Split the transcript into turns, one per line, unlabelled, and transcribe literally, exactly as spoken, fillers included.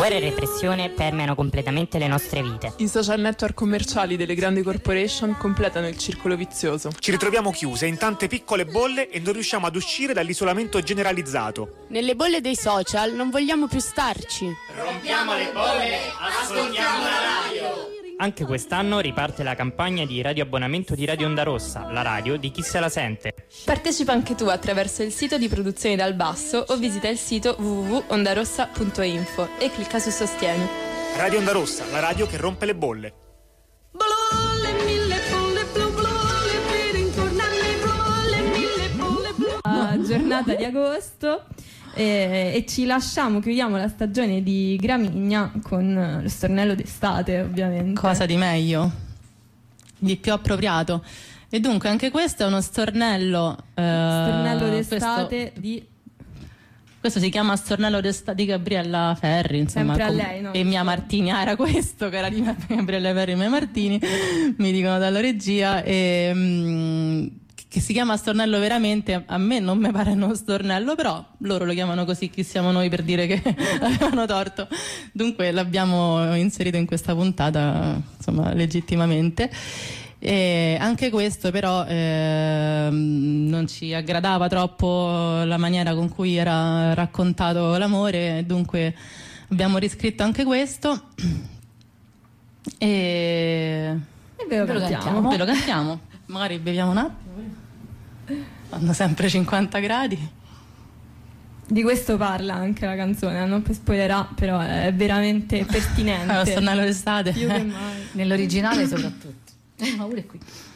Guerra e repressione permeano completamente le nostre vite.
I social network commerciali delle grandi corporation completano il circolo vizioso.
Ci ritroviamo chiuse in tante piccole bolle e non riusciamo ad uscire dall'isolamento generalizzato.
Nelle bolle dei social non vogliamo più starci.
Rompiamo le bolle, ascoltiamo la radio.
Anche quest'anno riparte la campagna di radioabbonamento di Radio Onda Rossa, la radio di chi se la sente.
Partecipa anche tu attraverso il sito di Produzioni dal Basso o visita il sito w w w punto ondarossa punto info e clicca su Sostieni.
Radio Onda Rossa, la radio che rompe le bolle.
La giornata di agosto. E, e ci lasciamo, chiudiamo la stagione di Gramigna con lo stornello d'estate, ovviamente.
Cosa di meglio, di più appropriato. E dunque anche questo è uno stornello eh,
stornello d'estate
questo,
di
questo si chiama stornello d'estate di Gabriella Ferri, insomma.
Sempre a lei, no?
E Mia Martini, ah, era questo che era di Gabriella Ferri e Mia Martini, mi dicono dalla regia. E mm, che si chiama stornello veramente, a me non mi pare uno stornello, però loro lo chiamano così, chi siamo noi per dire che avevano torto. Dunque l'abbiamo inserito in questa puntata, insomma, legittimamente. E anche questo però eh, non ci aggradava troppo la maniera con cui era raccontato l'amore, dunque abbiamo riscritto anche questo e,
e ve lo
ve lo
cantiamo.
cantiamo, ve lo cantiamo. Magari beviamo un attimo. Fanno sempre cinquanta gradi.
Di questo parla anche la canzone, non spoilerà, però è veramente pertinente.
Lo stornello d'estate.
Più che mai.
Nell'originale soprattutto. Ma pure qui.